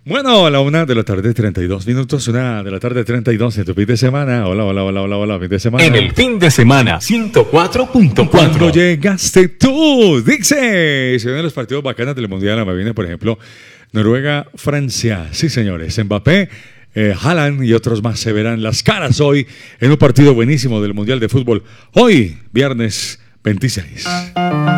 Bueno, a la 1:32 p.m, 1:32 en tu fin de semana. Hola, fin de semana. En el fin de semana, 104.4. Cuando llegaste tú, dice, se ven los partidos bacanas del Mundial. Me viene, por ejemplo, Noruega, Francia. Sí, señores, Mbappé, Haaland y otros más se verán las caras hoy en un partido buenísimo del Mundial de Fútbol. Hoy, viernes 26.